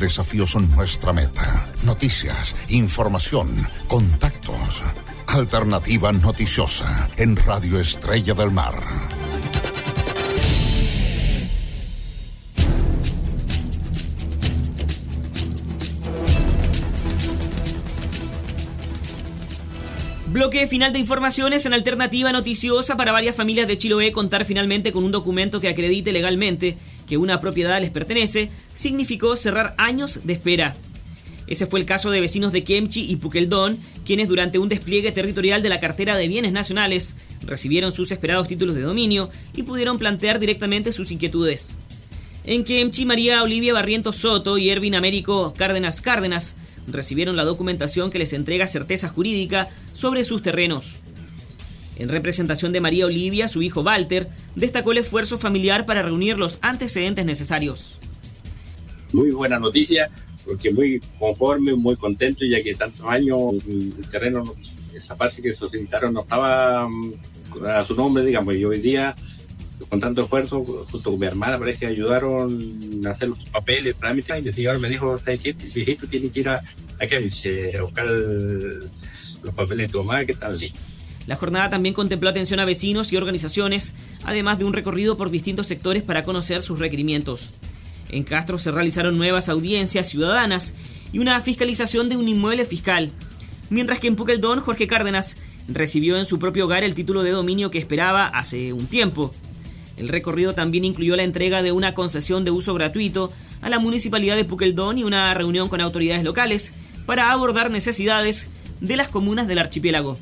desafíos son nuestra meta. Noticias, información, contactos. Alternativa Noticiosa en Radio Estrella del Mar. Bloque final de informaciones en Alternativa Noticiosa. Para varias familias de Chiloé, contar finalmente con un documento que acredite legalmente que una propiedad les pertenece significó cerrar años de espera. Ese fue el caso de vecinos de Kemchi y Pukeldón, quienes durante un despliegue territorial de la cartera de bienes nacionales recibieron sus esperados títulos de dominio y pudieron plantear directamente sus inquietudes. En Kemchi, María Olivia Barrientos Soto y Ervin Américo Cárdenas recibieron la documentación que les entrega certeza jurídica sobre sus terrenos. En representación de María Olivia, su hijo Walter destacó el esfuerzo familiar para reunir los antecedentes necesarios. Muy buena noticia, porque muy conforme, muy contento, ya que tantos años el terreno, esa parte que solicitaron no estaba a su nombre, digamos, y hoy día, con tanto esfuerzo, junto con mi hermana, parece que ayudaron a hacer los papeles, trámites, y el investigador me dijo, ¿sabes qué? Si esto tiene que ir a buscar los papeles de tu mamá, que están allí. La jornada también contempló atención a vecinos y organizaciones, además de un recorrido por distintos sectores para conocer sus requerimientos. En Castro se realizaron nuevas audiencias ciudadanas y una fiscalización de un inmueble fiscal, mientras que en Pukeldón, Jorge Cárdenas recibió en su propio hogar el título de dominio que esperaba hace un tiempo. El recorrido también incluyó la entrega de una concesión de uso gratuito a la municipalidad de Pukeldón y una reunión con autoridades locales para abordar necesidades de las comunas del archipiélago.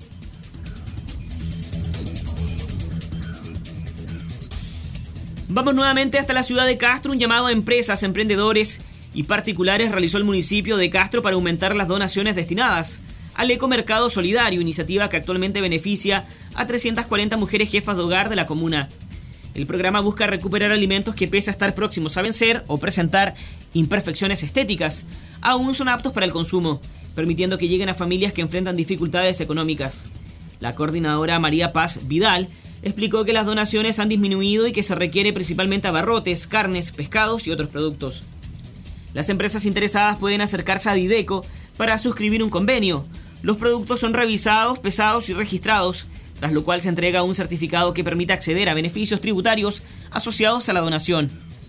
Vamos nuevamente hasta la ciudad de Castro. Un llamado a empresas, emprendedores y particulares realizó el municipio de Castro para aumentar las donaciones destinadas al Ecomercado Solidario, iniciativa que actualmente beneficia a 340 mujeres jefas de hogar de la comuna. El programa busca recuperar alimentos que, pese a estar próximos a vencer o presentar imperfecciones estéticas, aún son aptos para el consumo, permitiendo que lleguen a familias que enfrentan dificultades económicas. La coordinadora María Paz Vidal explicó que las donaciones han disminuido y que se requiere principalmente abarrotes, carnes, pescados y otros productos. Las empresas interesadas pueden acercarse a Dideco para suscribir un convenio. Los productos son revisados, pesados y registrados, tras lo cual se entrega un certificado que permite acceder a beneficios tributarios asociados a la donación.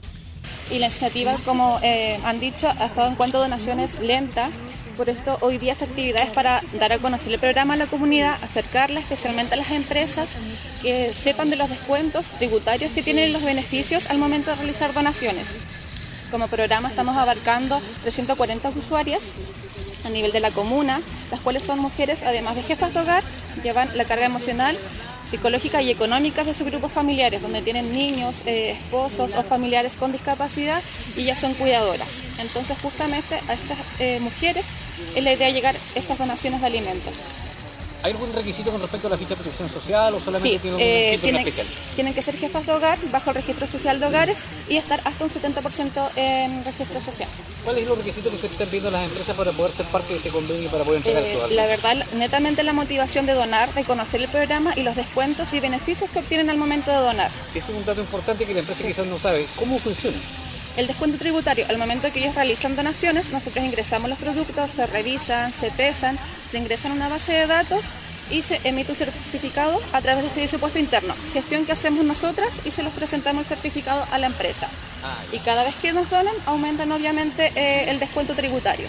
Y la iniciativa, como han dicho, ha estado en cuanto a donaciones lenta. Por esto, hoy día esta actividad es para dar a conocer el programa a la comunidad, acercarla especialmente a las empresas, que sepan de los descuentos tributarios que tienen los beneficios al momento de realizar donaciones. Como programa estamos abarcando 340 usuarias a nivel de la comuna, las cuales son mujeres, además de jefas de hogar, llevan la carga emocional, psicológica y económica de sus grupos familiares, donde tienen niños, esposos o familiares con discapacidad y ya son cuidadoras. Entonces, justamente a estas mujeres es la idea de llegar estas donaciones de alimentos. ¿Hay algún requisito con respecto a la ficha de protección social o solamente tienen un especial? Tienen que ser jefas de hogar bajo el registro social de hogares y estar hasta un 70% en registro social. ¿Cuáles son los requisitos que se están pidiendo las empresas para poder ser parte de este convenio y para poder entregar todo? La verdad, netamente la motivación de donar, de conocer el programa y los descuentos y beneficios que obtienen al momento de donar. Ese es un dato importante que la empresa quizás no sabe. ¿Cómo funciona? El descuento tributario, al momento que ellos realizan donaciones, nosotros ingresamos los productos, se revisan, se pesan, se ingresan a una base de datos y se emite un certificado a través del servicio puesto interno. Gestión que hacemos nosotras y se los presentamos el certificado a la empresa. Y cada vez que nos donan, aumentan obviamente el descuento tributario.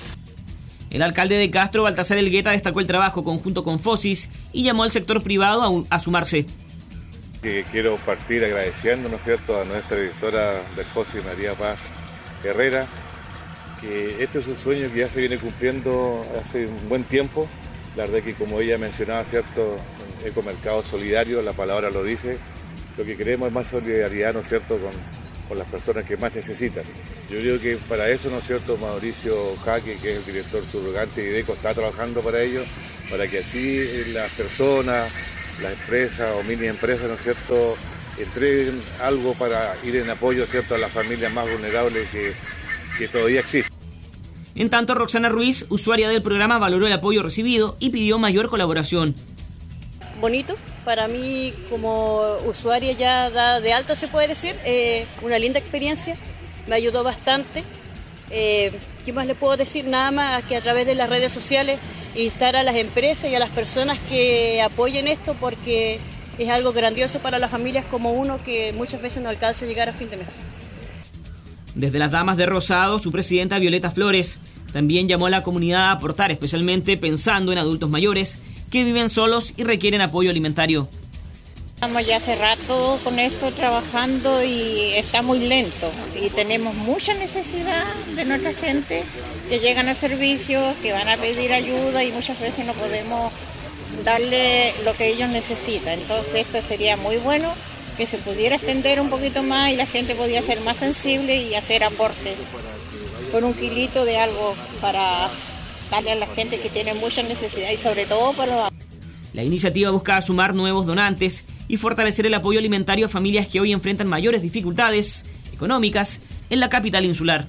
El alcalde de Castro, Baltasar Elgueta, destacó el trabajo conjunto con FOSIS y llamó al sector privado a sumarse. Quiero partir agradeciendo, ¿no es cierto?, a nuestra directora del FOSIS, María Paz Herrera, que este es un sueño que ya se viene cumpliendo hace un buen tiempo. La verdad que, como ella mencionaba, ¿cierto?, Ecomercado Solidario, la palabra lo dice, lo que queremos es más solidaridad, ¿no es cierto?, con las personas que más necesitan. Yo creo que para eso, ¿no es cierto?, Mauricio Jaque, que es el director subrogante de IDECO, está trabajando para ello, para que así las personas, las empresas o mini empresas, ¿no es cierto?, entreguen algo para ir en apoyo, ¿cierto?, a las familias más vulnerables que todavía existen. En tanto, Roxana Ruiz, usuaria del programa, valoró el apoyo recibido y pidió mayor colaboración. Bonito, para mí como usuaria ya de alta se puede decir, una linda experiencia, me ayudó bastante ¿Qué más le puedo decir? Nada más que a través de las redes sociales instar a las empresas y a las personas que apoyen esto, porque es algo grandioso para las familias como uno que muchas veces no alcanza a llegar a fin de mes. Desde las Damas de Rosado, su presidenta Violeta Flores también llamó a la comunidad a aportar, especialmente pensando en adultos mayores que viven solos y requieren apoyo alimentario. Estamos ya hace rato con esto trabajando y está muy lento y tenemos mucha necesidad de nuestra gente que llegan al servicio, que van a pedir ayuda y muchas veces no podemos darle lo que ellos necesitan. Entonces esto sería muy bueno que se pudiera extender un poquito más y la gente podía ser más sensible y hacer aportes con un kilito de algo para darle a la gente que tiene mucha necesidad y sobre todo para los... La iniciativa busca sumar nuevos donantes y fortalecer el apoyo alimentario a familias que hoy enfrentan mayores dificultades económicas en la capital insular.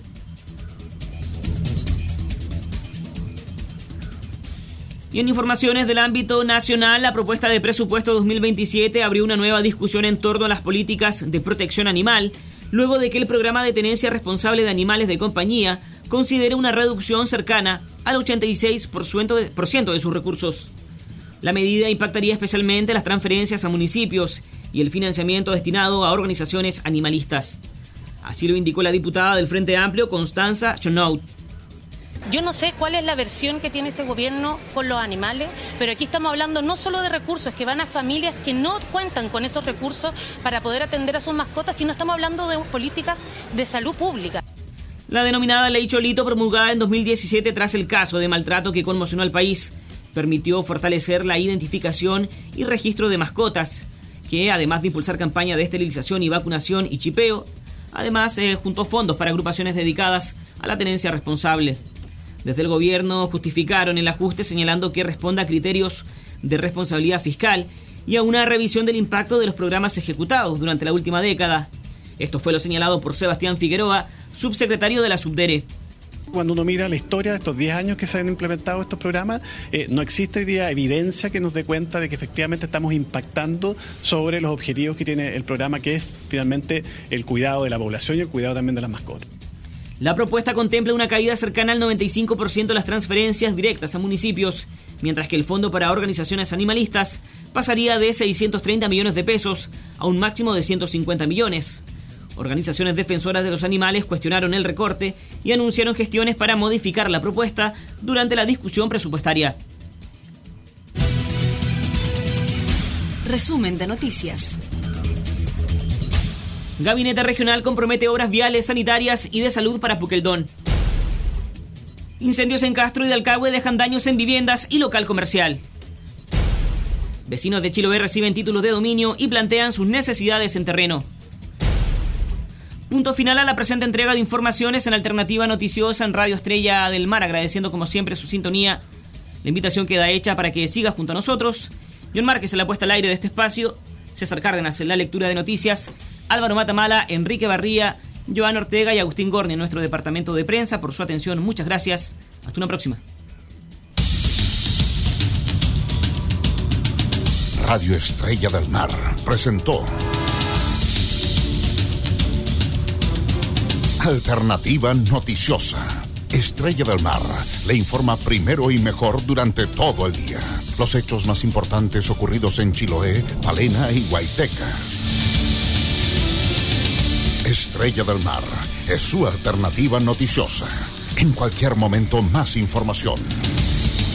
Y en informaciones del ámbito nacional, la propuesta de presupuesto 2027 abrió una nueva discusión en torno a las políticas de protección animal, luego de que el programa de tenencia responsable de animales de compañía considere una reducción cercana al 86% de sus recursos. La medida impactaría especialmente las transferencias a municipios y el financiamiento destinado a organizaciones animalistas. Así lo indicó la diputada del Frente Amplio, Constanza Chonaut. Yo no sé cuál es la versión que tiene este gobierno con los animales, pero aquí estamos hablando no solo de recursos que van a familias que no cuentan con esos recursos para poder atender a sus mascotas, sino estamos hablando de políticas de salud pública. La denominada Ley Cholito, promulgada en 2017 tras el caso de maltrato que conmocionó al país, permitió fortalecer la identificación y registro de mascotas, que además de impulsar campañas de esterilización y vacunación y chipeo, además juntó fondos para agrupaciones dedicadas a la tenencia responsable. Desde el gobierno justificaron el ajuste señalando que responde a criterios de responsabilidad fiscal y a una revisión del impacto de los programas ejecutados durante la última década. Esto fue lo señalado por Sebastián Figueroa, subsecretario de la Subdere. Cuando uno mira la historia de estos 10 años que se han implementado estos programas, no existe hoy día evidencia que nos dé cuenta de que efectivamente estamos impactando sobre los objetivos que tiene el programa, que es finalmente el cuidado de la población y el cuidado también de las mascotas. La propuesta contempla una caída cercana al 95% de las transferencias directas a municipios, mientras que el Fondo para Organizaciones Animalistas pasaría de 630 millones de pesos a un máximo de 150 millones. Organizaciones defensoras de los animales cuestionaron el recorte y anunciaron gestiones para modificar la propuesta durante la discusión presupuestaria. Resumen de noticias. Gabinete Regional compromete obras viales, sanitarias y de salud para Puqueldón. Incendios en Castro y Dalcahue dejan daños en viviendas y local comercial. Vecinos de Chiloé reciben títulos de dominio y plantean sus necesidades en terreno. Punto final a la presente entrega de informaciones en Alternativa Noticiosa en Radio Estrella del Mar, agradeciendo como siempre su sintonía. La invitación queda hecha para que siga junto a nosotros. John Márquez en la puesta al aire de este espacio, César Cárdenas en la lectura de noticias, Álvaro Matamala, Enrique Barría, Joan Ortega y Agustín Gorni en nuestro departamento de prensa. Por su atención, muchas gracias. Hasta una próxima. Radio Estrella del Mar presentó Alternativa Noticiosa. Estrella del Mar le informa primero y mejor durante todo el día. Los hechos más importantes ocurridos en Chiloé, Palena y Guaytecas. Estrella del Mar es su alternativa noticiosa. En cualquier momento, más información.